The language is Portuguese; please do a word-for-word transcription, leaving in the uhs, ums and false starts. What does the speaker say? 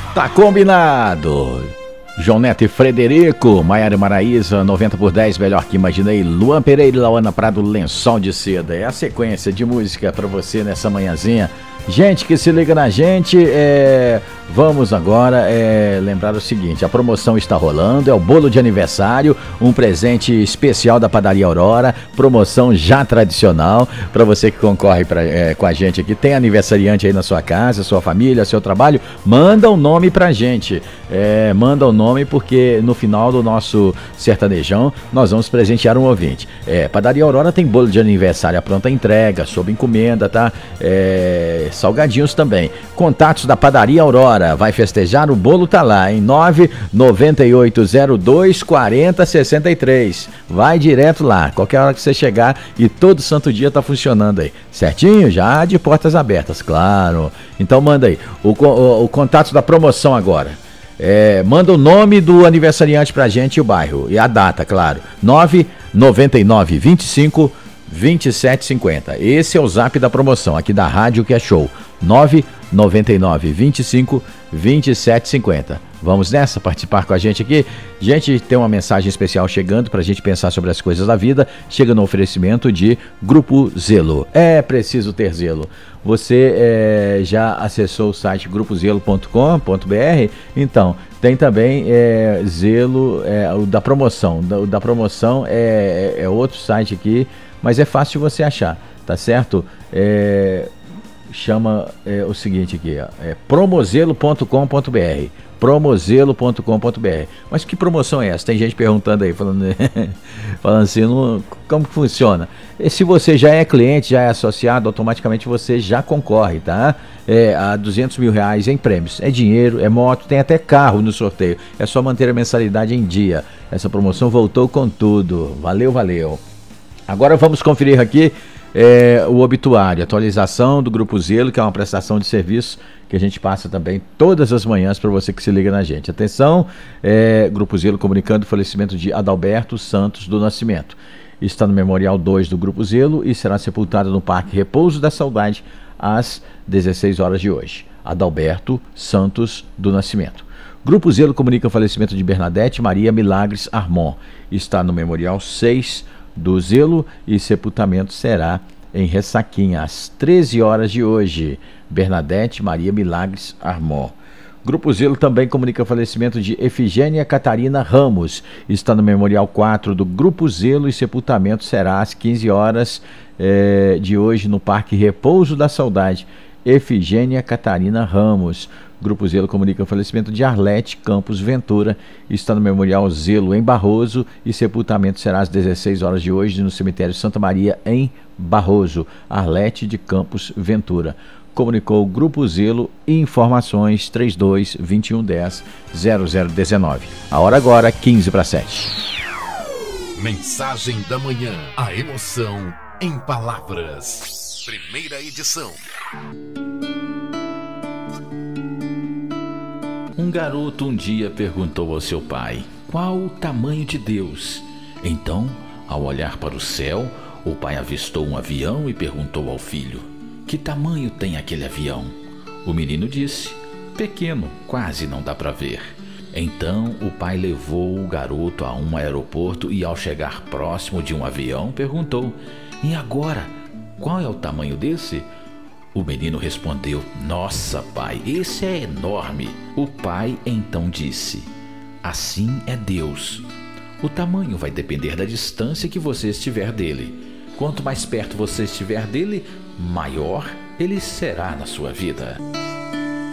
Tá combinado. João Neto e Frederico, Maiara e Maraísa, noventa por dez, melhor que imaginei. Luan Pereira e Lauana Prado, Lençol de Seda. É a sequência de música pra você nessa manhãzinha. Gente que se liga na gente, é... vamos agora é... lembrar o seguinte, a promoção está rolando, é o bolo de aniversário, um presente especial da Padaria Aurora, promoção já tradicional, para você que concorre pra, é, com a gente aqui, tem aniversariante aí na sua casa, sua família, seu trabalho, manda um nome pra gente, é, manda um nome porque no final do nosso sertanejão nós vamos presentear um ouvinte. É, Padaria Aurora tem bolo de aniversário à pronta entrega, sob encomenda, tá? É... salgadinhos também. Contatos da Padaria Aurora. Vai festejar? O bolo tá lá, em nove nove oito zero dois quatro zero seis três. Vai direto lá, qualquer hora que você chegar, e todo santo dia tá funcionando aí. Certinho? Já de portas abertas, claro. Então manda aí. O, o, o contato da promoção agora. É, manda o nome do aniversariante pra gente e o bairro. E a data, claro. nove nove nove vinte e cinco vinte e sete cinquenta. Esse é o zap da promoção aqui da Rádio Que é Show. nove nove nove vinte e cinco vinte e sete cinquenta. Vamos nessa, participar com a gente aqui. Gente, tem uma mensagem especial chegando pra gente pensar sobre as coisas da vida. Chega no oferecimento de Grupo Zelo. É preciso ter zelo. Você é, já acessou o site grupo zelo ponto com ponto br? Então, tem também é, Zelo, é, o da promoção. O da promoção é, é outro site aqui, mas é fácil de você achar, tá certo? É, chama é, o seguinte aqui, ó, é promozelo ponto com ponto br. promozelo ponto com ponto br. Mas que promoção é essa? Tem gente perguntando aí, falando, falando assim, não, como que funciona? E se você já é cliente, já é associado, automaticamente você já concorre, tá? É, a duzentos mil reais em prêmios. É dinheiro, é moto, tem até carro no sorteio. É só manter a mensalidade em dia. Essa promoção voltou com tudo. Valeu, valeu. Agora vamos conferir aqui é, o obituário, atualização do Grupo Zelo, que é uma prestação de serviço que a gente passa também todas as manhãs para você que se liga na gente. Atenção, é, Grupo Zelo comunicando o falecimento de Adalberto Santos do Nascimento. Está no Memorial dois do Grupo Zelo e será sepultado no Parque Repouso da Saudade às dezesseis horas de hoje. Adalberto Santos do Nascimento. Grupo Zelo comunica o falecimento de Bernadette Maria Milagres Armon. Está no Memorial seis do Zelo e sepultamento será em Ressaquinha às treze horas de hoje. Bernadette Maria Milagres Armon. Grupo Zelo também comunica o falecimento de Efigênia Catarina Ramos. Está no Memorial quatro do Grupo Zelo e sepultamento será às quinze horas eh, de hoje no Parque Repouso da Saudade. Efigênia Catarina Ramos. Grupo Zelo comunica o falecimento de Arlete Campos Ventura. Está no Memorial Zelo em Barroso e sepultamento será às dezesseis horas de hoje no cemitério Santa Maria em Barroso. Arlete de Campos Ventura. Comunicou o Grupo Zelo e informações trinta e dois, vinte e um, dez, zero zero dezenove. A hora agora, quinze para sete. Mensagem da Manhã. A emoção em palavras. Primeira edição. Um garoto um dia perguntou ao seu pai: qual o tamanho de Deus? Então, ao olhar para o céu, o pai avistou um avião e perguntou ao filho: que tamanho tem aquele avião? O menino disse: pequeno, quase não dá para ver. Então o pai levou o garoto a um aeroporto e, ao chegar próximo de um avião, perguntou: e agora, qual é o tamanho desse? O menino respondeu: nossa, pai, esse é enorme. O pai então disse: assim é Deus. O tamanho vai depender da distância que você estiver dele. Quanto mais perto você estiver dele, maior ele será na sua vida.